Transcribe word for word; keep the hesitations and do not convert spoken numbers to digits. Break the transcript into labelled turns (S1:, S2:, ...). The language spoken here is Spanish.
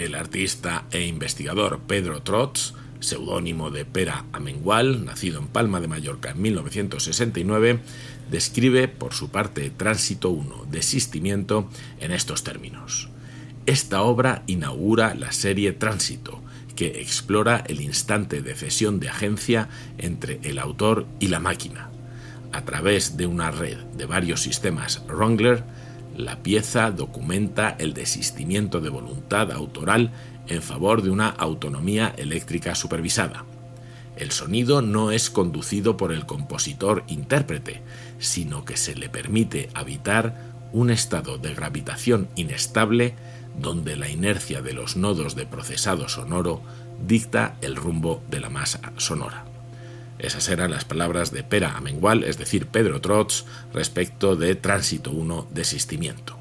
S1: El artista e investigador Pedro Trots, seudónimo de Pere Amengual, nacido en Palma de Mallorca en mil novecientos sesenta y nueve, describe por su parte Tránsito uno, Desistimiento, en estos términos. Esta obra inaugura la serie Tránsito, que explora el instante de cesión de agencia entre el autor y la máquina. A través de una red de varios sistemas Wrangler, la pieza documenta el desistimiento de voluntad autoral en favor de una autonomía eléctrica supervisada. El sonido no es conducido por el compositor-intérprete, sino que se le permite habitar un estado de gravitación inestable donde la inercia de los nodos de procesado sonoro dicta el rumbo de la masa sonora. Esas eran las palabras de Pere Amengual, es decir, Pedro Trots, respecto de Tránsito uno, Desistimiento.